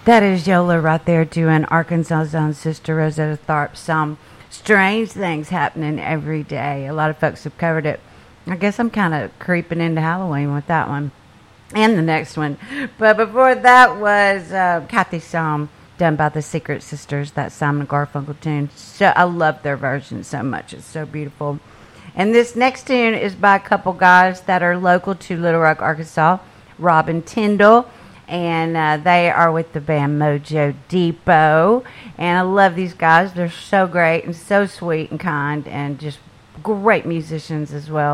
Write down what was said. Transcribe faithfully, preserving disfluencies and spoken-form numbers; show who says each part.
Speaker 1: That is Yola right there doing Arkansas's own Sister Rosetta Tharpe song. Strange things happening every day. A lot of folks have covered it. I guess I'm kind of creeping into Halloween with that one. And the next one. But before that was uh, Kathy's song done by the Secret Sisters, that Simon Garfunkel tune. So I love their version so much. It's so beautiful. And this next tune is by a couple guys that are local to Little Rock, Arkansas. Rob and Tyndall. And uh, they are with the band Mojo Depot. And I love these guys. They're so great and so sweet and kind and just great musicians as well.